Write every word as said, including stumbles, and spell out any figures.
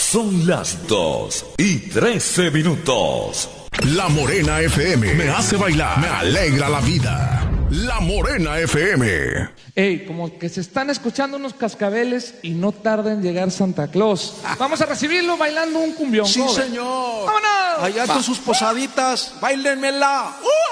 Son las dos y trece minutos. La Morena F M me hace bailar, me alegra la vida. La Morena F M. Ey, como que se están escuchando unos cascabeles y no tarda en llegar Santa Claus. Vamos a recibirlo bailando un cumbión. Sí, joven. señor. ¡Vámonos! Allá con sus posaditas, báilenmela. ¡Uh!